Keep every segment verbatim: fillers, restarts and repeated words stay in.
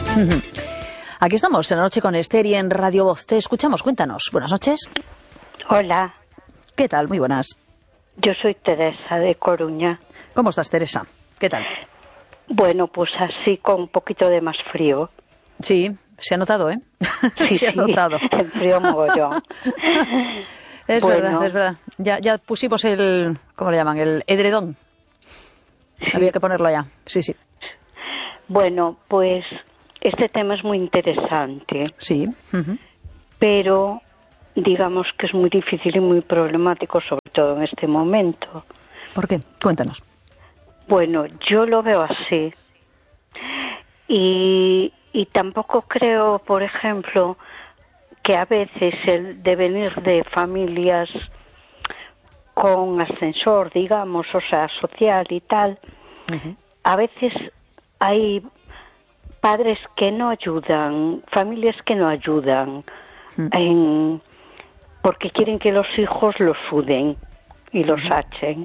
Aquí estamos en La Noche con Esther y en Radio Voz. Te escuchamos, cuéntanos. Buenas noches. Hola. ¿Qué tal? Muy buenas. Yo soy Teresa de Coruña. ¿Cómo estás, Teresa? ¿Qué tal? Bueno, pues así con un poquito de más frío. Sí, se ha notado, ¿eh? Sí, se ha sí, notado. el frío mogollón. Es bueno. verdad, es verdad. Ya, ya pusimos el, ¿cómo le llaman? El edredón. Sí. Había que ponerlo ya, sí, sí. Bueno, pues este tema es muy interesante. Sí. Uh-huh. Pero digamos que es muy difícil y muy problemático, sobre todo en este momento. ¿Por qué? Cuéntanos. Bueno, yo lo veo así. Y, y tampoco creo, por ejemplo, que a veces el devenir de familias con ascensor, digamos, o sea, social y tal, uh-huh. a veces hay padres que no ayudan, familias que no ayudan, uh-huh. en, porque quieren que los hijos los suden y los uh-huh. hachen.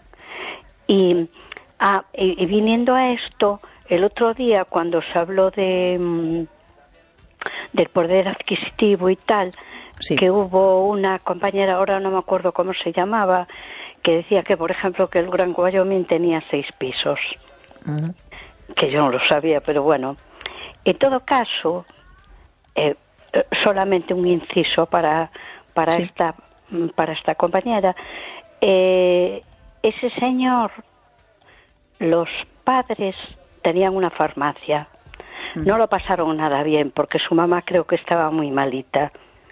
Y, ah, y, y viniendo a esto, el otro día cuando se habló de del poder adquisitivo y tal, sí. que hubo una compañera, ahora no me acuerdo cómo se llamaba, que decía que, por ejemplo, que el Gran Wyoming tenía seis pisos. Uh-huh. Que yo no lo sabía, pero bueno. En todo caso, eh, solamente un inciso para para sí. esta para esta compañera. Eh, ese señor, los padres tenían una farmacia. No lo pasaron nada bien porque su mamá creo que estaba muy malita.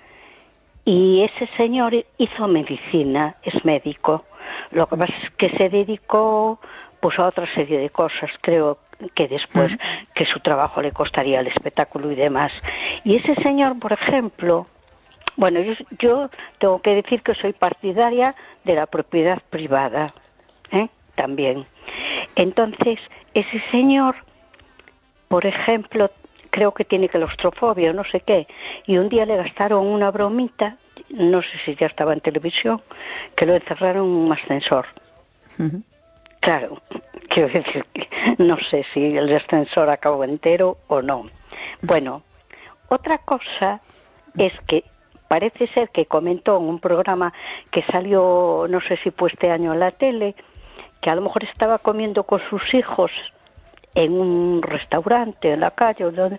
Y ese señor hizo medicina, es médico. Lo que pasa es que se dedicó pues a otra serie de cosas. Creo que después uh-huh. que su trabajo le costaría el espectáculo y demás. Y ese señor, por ejemplo, bueno, yo, yo tengo que decir que soy partidaria de la propiedad privada, ¿eh? También. Entonces, ese señor, por ejemplo, creo que tiene claustrofobia, no sé qué, y un día le gastaron una bromita, no sé si ya estaba en televisión, que lo encerraron en un ascensor. Uh-huh. Claro, quiero decir que no sé si el ascensor acabó entero o no. Bueno, otra cosa es que parece ser que comentó en un programa que salió, no sé si fue este año en la tele, que a lo mejor estaba comiendo con sus hijos en un restaurante, en la calle, donde,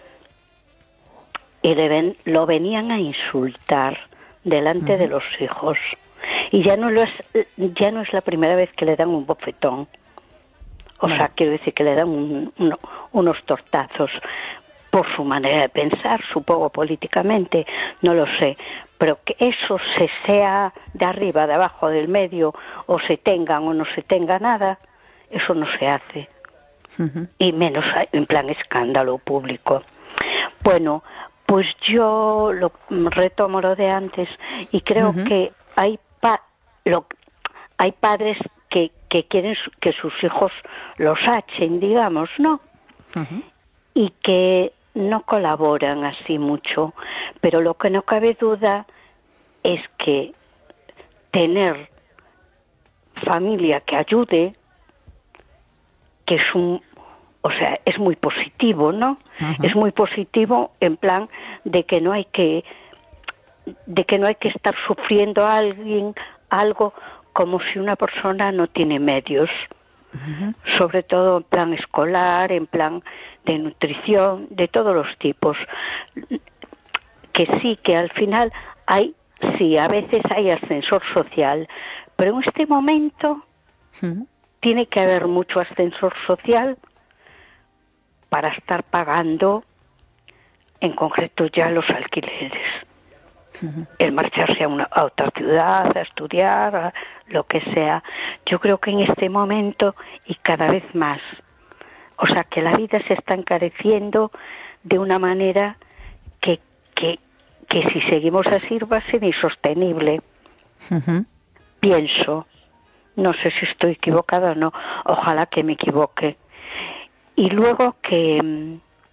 y le ven, lo venían a insultar delante uh-huh. de los hijos. Y ya no, lo es, ya no es la primera vez que le dan un bofetón. O uh-huh. sea, quiero decir que le dan un, un, unos tortazos por su manera de pensar, supongo políticamente, no lo sé. Pero que eso se sea de arriba, de abajo, del medio, o se tengan o no se tenga nada, eso no se hace. Uh-huh. Y menos en plan escándalo público. Bueno, pues yo lo retomo lo de antes y creo uh-huh. que hay pa- lo, hay padres que, que quieren que sus hijos los hachen, digamos, ¿no? Uh-huh. Y que no colaboran así mucho, pero lo que no cabe duda es que tener familia que ayude, que es un, o sea, es muy positivo, ¿no? Uh-huh. Es muy positivo en plan de que no hay que, de que no hay que estar sufriendo a alguien algo como si una persona no tiene medios, uh-huh. sobre todo en plan escolar, en plan de nutrición, de todos los tipos. Que sí, que al final hay, sí, a veces hay ascensor social, pero en este momento uh-huh. tiene que haber mucho ascensor social para estar pagando, en concreto ya los alquileres. Uh-huh. El marcharse a, una, a otra ciudad, a estudiar, a lo que sea. Yo creo que en este momento, y cada vez más, o sea, que la vida se está encareciendo de una manera que, que, que si seguimos así va a ser insostenible. Uh-huh. Pienso. No sé si estoy equivocada o no. Ojalá que me equivoque. Y luego que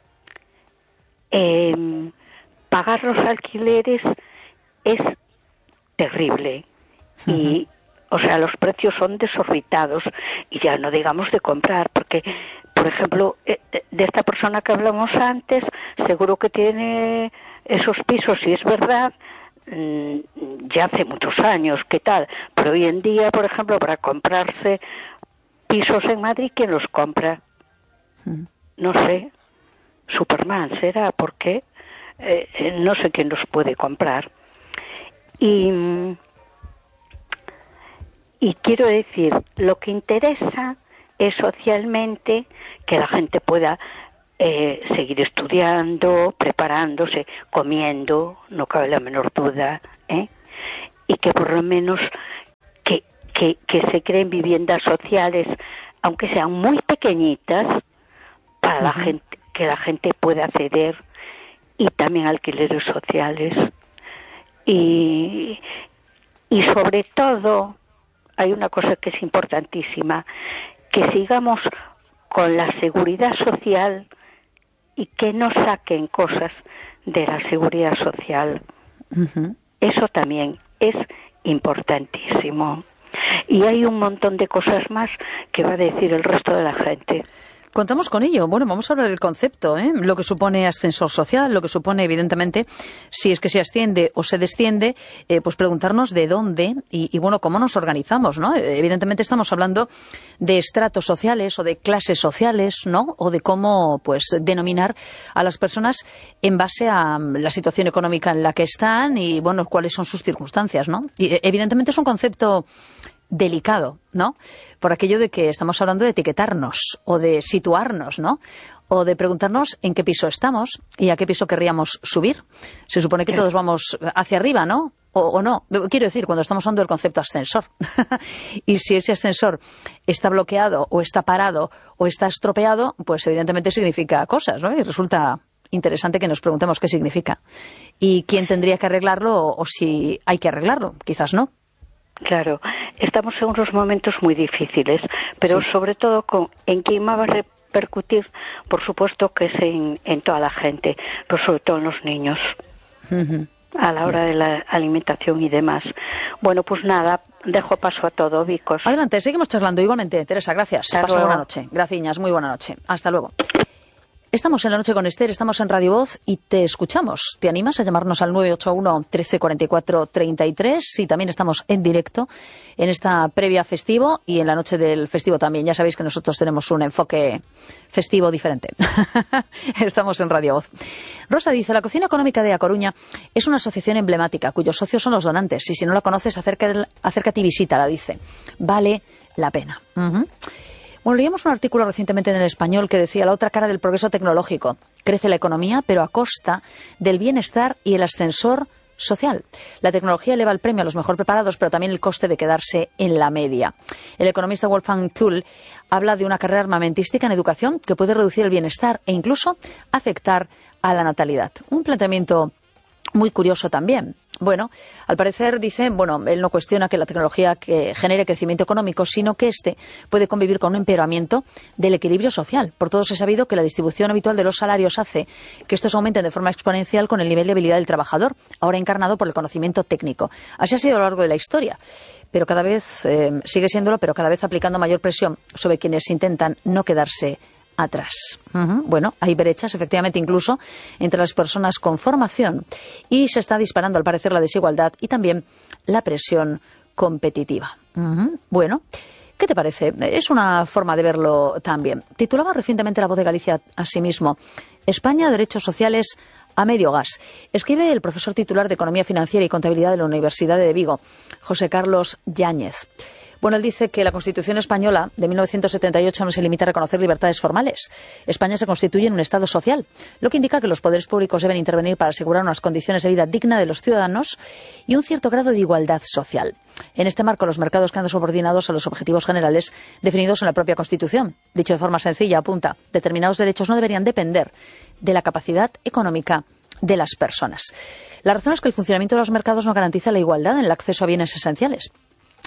eh, pagar los alquileres es terrible. Uh-huh. Y, o sea, los precios son desorbitados. Y ya no digamos de comprar, porque, por por ejemplo, de esta persona que hablamos antes, seguro que tiene esos pisos, y es verdad, ya hace muchos años, ¿qué tal? Pero hoy en día, por ejemplo, para comprarse pisos en Madrid, ¿quién los compra? No sé, Superman será, porque eh, no sé quién los puede comprar. Y, y quiero decir, lo que interesa es socialmente que la gente pueda eh, seguir estudiando, preparándose, comiendo, no cabe la menor duda, ¿eh? Y que por lo menos que, que, que se creen viviendas sociales, aunque sean muy pequeñitas, para la gente, que la gente pueda acceder, y también alquileres sociales. Y, y sobre todo, hay una cosa que es importantísima, que sigamos con la seguridad social y que no saquen cosas de la seguridad social. Uh-huh. Eso también es importantísimo. Y hay un montón de cosas más que va a decir el resto de la gente. Contamos con ello. Bueno, vamos a hablar del concepto, ¿eh? Lo que supone ascensor social, lo que supone, evidentemente, si es que se asciende o se desciende, eh, pues preguntarnos de dónde y, y, bueno, cómo nos organizamos, ¿no? Evidentemente estamos hablando de estratos sociales o de clases sociales, ¿no? O de cómo, pues, denominar a las personas en base a la situación económica en la que están y, bueno, cuáles son sus circunstancias, ¿no? Y, evidentemente es un concepto delicado, ¿no? Por aquello de que estamos hablando de etiquetarnos o de situarnos, ¿no? O de preguntarnos en qué piso estamos y a qué piso querríamos subir. Se supone que todos vamos hacia arriba, ¿no? O, o no. Quiero decir, cuando estamos hablando del concepto ascensor. Y si ese ascensor está bloqueado o está parado o está estropeado, pues evidentemente significa cosas, ¿no? Y resulta interesante que nos preguntemos qué significa. Y quién tendría que arreglarlo o, o si hay que arreglarlo. Quizás no. Claro, estamos en unos momentos muy difíciles, pero sí, sobre todo con, en quién va a repercutir, por supuesto que es en, en toda la gente, pero sobre todo en los niños, uh-huh, a la hora de la alimentación y demás. Bueno, pues nada, dejo paso a todo, Vicos. Adelante, seguimos charlando igualmente. Teresa, gracias. Hasta Pasa luego. buena noche. Gracias, muy buena noche. Hasta luego. Estamos en La Noche con Esther, estamos en Radio Voz y te escuchamos. ¿Te animas a llamarnos al nueve ocho uno, trece cuarenta y cuatro, treinta y tres? Y también estamos en directo en esta previa festivo y en la noche del festivo también. Ya sabéis que nosotros tenemos un enfoque festivo diferente. Estamos en Radio Voz. Rosa dice, la Cocina Económica de A Coruña es una asociación emblemática cuyos socios son los donantes. Y si no la conoces, acércate, acércate y visítala, dice. Vale la pena. Uh-huh. Bueno, leíamos un artículo recientemente en El Español que decía la otra cara del progreso tecnológico. Crece la economía, pero a costa del bienestar y el ascensor social. La tecnología eleva el premio a los mejor preparados, pero también el coste de quedarse en la media. El economista Wolfgang Kuhl habla de una carrera armamentística en educación que puede reducir el bienestar e incluso afectar a la natalidad. Un planteamiento muy curioso también. Bueno, al parecer dice, bueno, él no cuestiona que la tecnología que genere crecimiento económico, sino que éste puede convivir con un empeoramiento del equilibrio social. Por todos es sabido que la distribución habitual de los salarios hace que estos aumenten de forma exponencial con el nivel de habilidad del trabajador, ahora encarnado por el conocimiento técnico. Así ha sido a lo largo de la historia, pero cada vez eh, sigue siéndolo, pero cada vez aplicando mayor presión sobre quienes intentan no quedarse atrás. Uh-huh. Bueno, hay brechas, efectivamente, incluso entre las personas con formación y se está disparando, al parecer, la desigualdad y también la presión competitiva. Uh-huh. Bueno, ¿qué te parece? Es una forma de verlo también. Titulaba recientemente La Voz de Galicia asimismo, España, derechos sociales a medio gas. Escribe el profesor titular de Economía Financiera y Contabilidad de la Universidad de Vigo, José Carlos Yáñez. Bueno, él dice que la Constitución española de mil novecientos setenta y ocho no se limita a reconocer libertades formales. España se constituye en un Estado social, lo que indica que los poderes públicos deben intervenir para asegurar unas condiciones de vida digna de los ciudadanos y un cierto grado de igualdad social. En este marco, los mercados quedan subordinados a los objetivos generales definidos en la propia Constitución. Dicho de forma sencilla, apunta, determinados derechos no deberían depender de la capacidad económica de las personas. La razón es que el funcionamiento de los mercados no garantiza la igualdad en el acceso a bienes esenciales.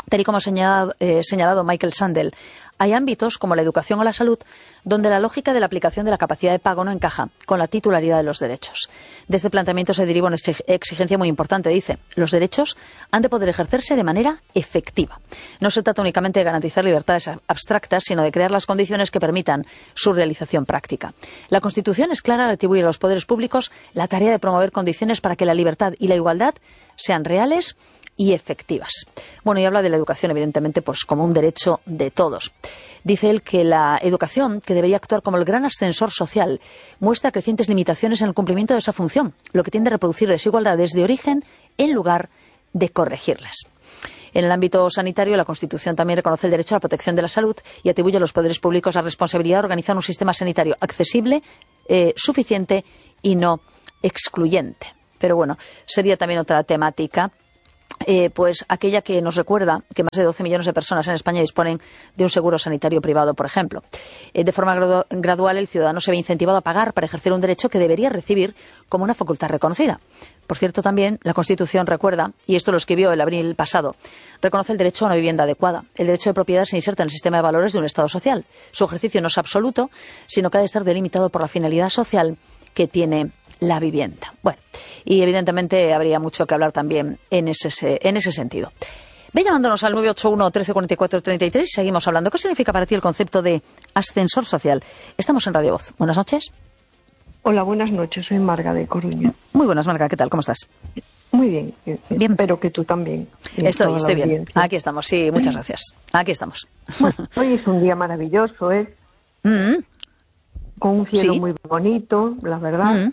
Tal y como ha señalado, eh, señalado Michael Sandel, hay ámbitos, como la educación o la salud, donde la lógica de la aplicación de la capacidad de pago no encaja con la titularidad de los derechos. De este planteamiento se deriva una exigencia muy importante. Dice, los derechos han de poder ejercerse de manera efectiva. No se trata únicamente de garantizar libertades abstractas, sino de crear las condiciones que permitan su realización práctica. La Constitución es clara al atribuir a los poderes públicos la tarea de promover condiciones para que la libertad y la igualdad sean reales y efectivas. Bueno, y habla de la educación, evidentemente, pues como un derecho de todos. Dice él que la educación, que debería actuar como el gran ascensor social, muestra crecientes limitaciones en el cumplimiento de esa función, lo que tiende a reproducir desigualdades de origen en lugar de corregirlas. En el ámbito sanitario, la Constitución también reconoce el derecho a la protección de la salud y atribuye a los poderes públicos la responsabilidad de organizar un sistema sanitario accesible, eh, suficiente y no excluyente. Pero bueno, sería también otra temática. Eh, pues aquella que nos recuerda que más de doce millones de personas en España disponen de un seguro sanitario privado, por ejemplo. Eh, de forma gradu gradual, el ciudadano se ve incentivado a pagar para ejercer un derecho que debería recibir como una facultad reconocida. Por cierto, también la Constitución recuerda, y esto lo escribió el abril pasado, reconoce el derecho a una vivienda adecuada. El derecho de propiedad se inserta en el sistema de valores de un Estado social. Su ejercicio no es absoluto, sino que ha de estar delimitado por la finalidad social que tiene la vivienda. Bueno, y evidentemente habría mucho que hablar también en ese, en ese sentido. Ve llamándonos al nueve ocho uno, trece cuarenta y cuatro, treinta y tres y seguimos hablando. ¿Qué significa para ti el concepto de ascensor social? Estamos en Radio Voz. Buenas noches. Hola, buenas noches. Soy Marga de Coruña. Muy buenas, Marga. ¿Qué tal? ¿Cómo estás? Muy bien. Bien. Espero que tú también. Estoy, estoy bien. Aquí estamos. Sí, muchas gracias. Aquí estamos. Bueno, hoy es un día maravilloso, ¿eh? Mm. Con un cielo Sí. muy bonito, la verdad. Mm.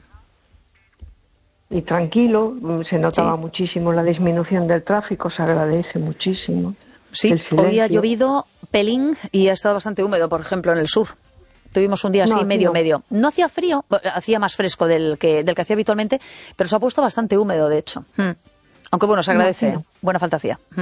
Y tranquilo, se notaba Sí. muchísimo la disminución del tráfico, se agradece muchísimo. Sí, el silencio. hoy ha llovido pelín y ha estado bastante húmedo, por ejemplo, en el sur. Tuvimos un día así No, aquí medio, no. medio. No hacía frío, bueno, hacía más fresco del que, del que hacía habitualmente, pero se ha puesto bastante húmedo, de hecho. Mm. Aunque bueno, se No, agradece. aquí no. Buena falta hacía. Mm.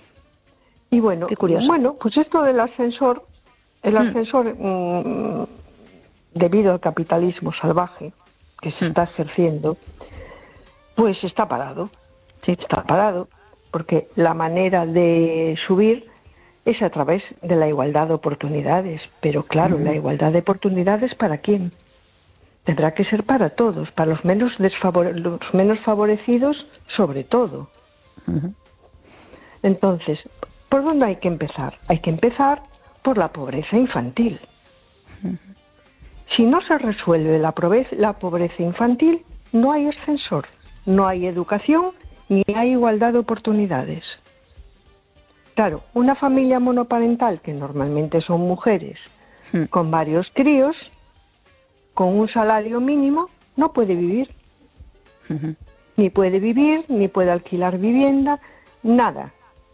Y bueno, Qué curioso. bueno, pues esto del ascensor, el Mm. ascensor, mm, debido al capitalismo salvaje que se Mm. está ejerciendo, pues está parado. Sí. Está parado, porque la manera de subir es a través de la igualdad de oportunidades. Pero claro, Mm. la igualdad de oportunidades, ¿para quién? Tendrá que ser para todos, para los menos, desfavore- los menos favorecidos, sobre todo. Ujú. Entonces, ¿por dónde hay que empezar? Hay que empezar por la pobreza infantil. Si no se resuelve la pobreza, la pobreza infantil, no hay ascensor, no hay educación ni hay igualdad de oportunidades. Claro, una familia monoparental, que normalmente son mujeres, Mm. con varios críos, con un salario mínimo, no puede vivir. Ujú. Ni puede vivir, ni puede alquilar vivienda, nada.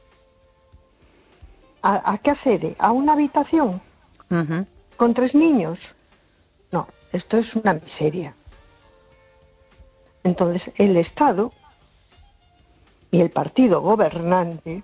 ¿A, a qué accede? ¿A una habitación Ujú. con tres niños? No, esto es una miseria. Entonces, el Estado y el partido gobernante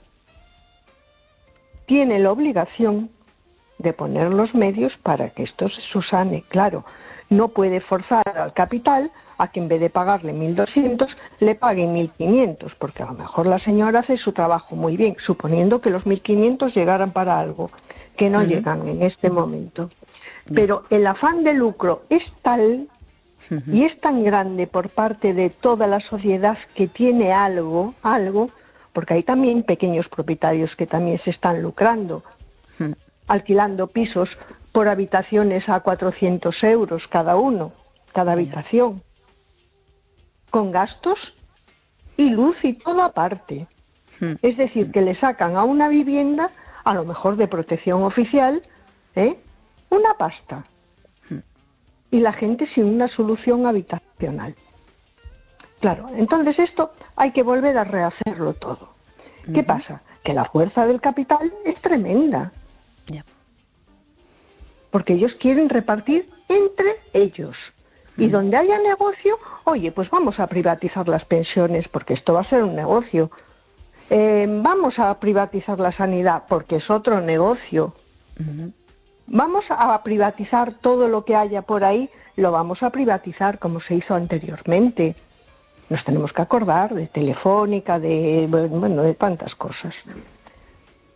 tiene la obligación de poner los medios para que esto se subsane. Claro, no puede forzar al capital a que en vez de pagarle mil doscientos le paguen mil quinientos, porque a lo mejor la señora hace su trabajo muy bien, suponiendo que los mil quinientos llegaran para algo, que no Ujú. llegan en este momento. Pero el afán de lucro es tal Ujú. y es tan grande por parte de toda la sociedad que tiene algo, algo, porque hay también pequeños propietarios que también se están lucrando, Mm. alquilando pisos por habitaciones a cuatrocientos euros cada uno, cada habitación, con gastos y luz y todo aparte. Mm. Es decir, que le sacan a una vivienda, a lo mejor de protección oficial, ¿eh? una pasta. Y la gente sin una solución habitacional. Claro, entonces esto hay que volver a rehacerlo todo. ¿Qué pasa? Que la fuerza del capital es tremenda. Ya. Porque ellos quieren repartir entre ellos. Y donde haya negocio, oye, pues vamos a privatizar las pensiones porque esto va a ser un negocio. Eh, vamos a privatizar la sanidad porque es otro negocio. Ujú. Vamos a privatizar todo lo que haya por ahí, lo vamos a privatizar como se hizo anteriormente. Nos tenemos que acordar de Telefónica, de, bueno, de tantas cosas.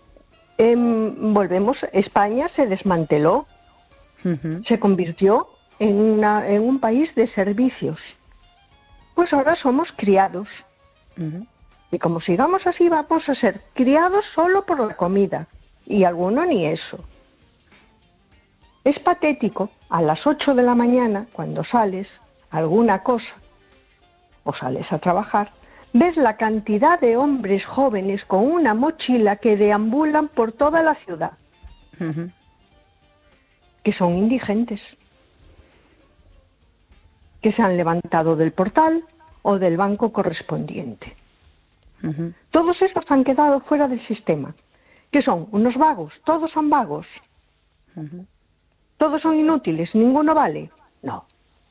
eh, volvemos, España se desmanteló, uh-huh. se convirtió en, una, en un país de servicios. Pues ahora somos criados. Uh-huh. Y como sigamos así, vamos a ser criados solo por la comida. Y alguno ni eso. Es patético, a las ocho de la mañana, cuando sales a alguna cosa, o sales a trabajar, ves la cantidad de hombres jóvenes con una mochila que deambulan por toda la ciudad, uh-huh. que son indigentes, que se han levantado del portal o del banco correspondiente. Uh-huh. Todos estos han quedado fuera del sistema. ¿Qué son? Unos vagos. Todos son vagos. Uh-huh. Todos son inútiles. Ninguno vale. No.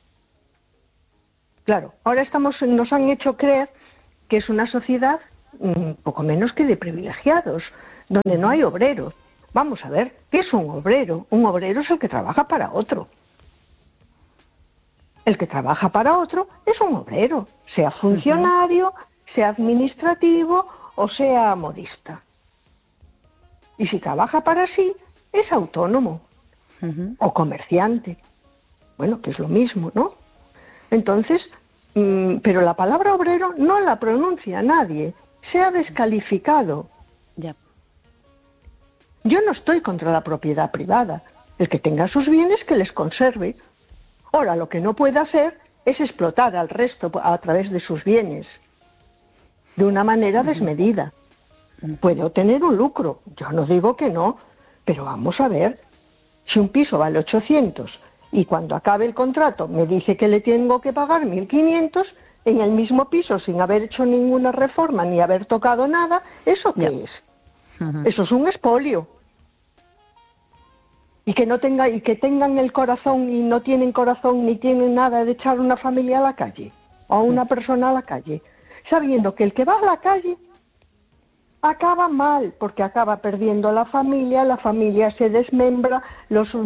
Claro, ahora estamos, nos han hecho creer que es una sociedad un poco menos que de privilegiados, donde no hay obreros. Vamos a ver, ¿qué es un obrero? Un obrero es el que trabaja para otro. El que trabaja para otro es un obrero, sea funcionario, uh-huh. sea administrativo o sea modista. Y si trabaja para sí, es autónomo uh-huh. o comerciante. Bueno, que es lo mismo, ¿no? Entonces, mmm, pero la palabra obrero no la pronuncia nadie, se ha descalificado. Yep. Yo no estoy contra la propiedad privada. El que tenga sus bienes, que les conserve. Ahora, lo que no puede hacer es explotar al resto a través de sus bienes, de una manera uh-huh. desmedida. Uh-huh. Puede obtener un lucro, yo no digo que no, pero vamos a ver, si un piso vale ochocientos y cuando acabe el contrato me dice que le tengo que pagar mil quinientos, en el mismo piso, sin haber hecho ninguna reforma ni haber tocado nada, ¿eso qué yeah. es? Uh-huh. Eso es un expolio. Y que no tenga, y que tengan el corazón y no tienen corazón ni tienen nada de echar una familia a la calle o una persona a la calle, sabiendo que el que va a la calle acaba mal, porque acaba perdiendo la familia, la familia se desmembra, los